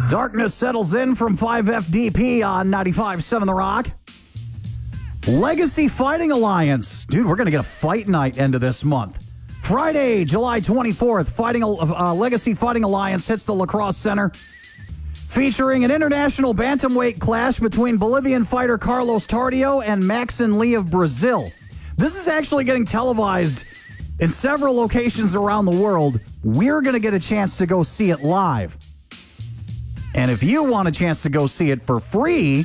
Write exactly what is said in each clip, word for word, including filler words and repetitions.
Darkness settles in from five F D P on ninety-five point seven The Rock. Legacy Fighting Alliance. Dude, we're going to get a fight night end of this month. Friday, July twenty-fourth, Fighting uh, Legacy Fighting Alliance hits the La Crosse Center, featuring an international bantamweight clash between Bolivian fighter Carlos Tardio and Maxin Lee of Brazil. This is actually getting televised in several locations around the world. We're going to get a chance to go see it live. And if you want a chance to go see it for free,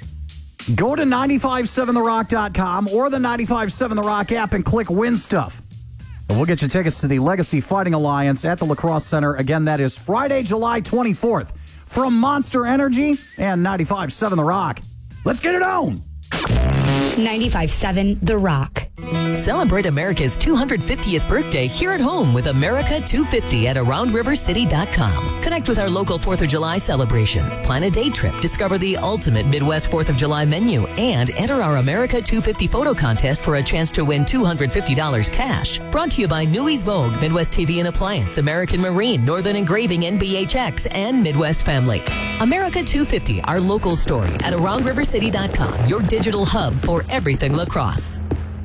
go to nine five seven the rock dot com or the nine five seven The Rock app and click Win Stuff. And we'll get you tickets to the Legacy Fighting Alliance at the La Crosse Center. Again, that is Friday, July twenty-fourth from Monster Energy and ninety-five point seven The Rock. Let's get it on! ninety-five point seven The Rock. Celebrate America's two hundred fiftieth birthday here at home with America two fifty at around river city dot com. Connect with our local fourth of July celebrations. Plan a day trip. Discover the ultimate Midwest fourth of July menu. And enter our America two fifty photo contest for a chance to win two hundred fifty dollars cash. Brought to you by Newy's Vogue, Midwest T V and Appliance, American Marine, Northern Engraving, N B H X, and Midwest Family. America two fifty, our local story at around river city dot com, your digital hub for everything La Crosse.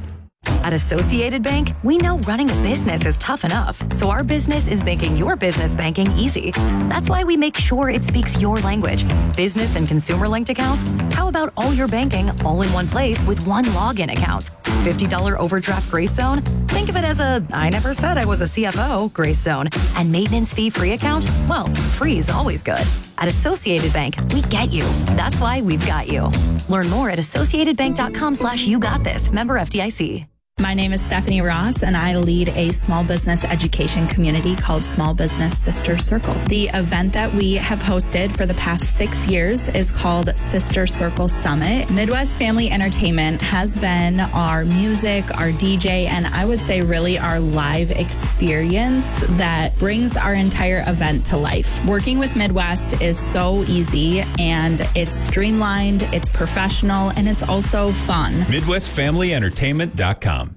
At Associated Bank, we know running a business is tough enough, so our business is making your business banking easy. That's why we make sure it speaks your language. Business and consumer linked accounts? How about all your banking all in one place with one login account? fifty dollars overdraft grace zone? Think of it as a I never said I was a C F O grace zone. And maintenance fee free account? Well, free is always good. At Associated Bank, we get you. That's why we've got you. Learn more at associated bank dot com slash you got this. Member F D I C. My name is Stephanie Ross, and I lead a small business education community called Small Business Sister Circle. The event that we have hosted for the past six years is called Sister Circle Summit. Midwest Family Entertainment has been our music, our D J, and I would say really our live experience that brings our entire event to life. Working with Midwest is so easy, and it's streamlined, it's professional, and it's also fun. Midwest Family Entertainment dot com.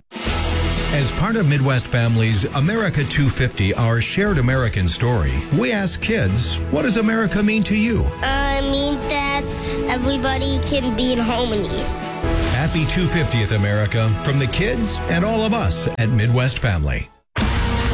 As part of Midwest Family's America two fifty, our shared American story, we ask kids, what does America mean to you? Uh, it means that everybody can be in harmony. Happy two hundred fiftieth, America, from the kids and all of us at Midwest Family.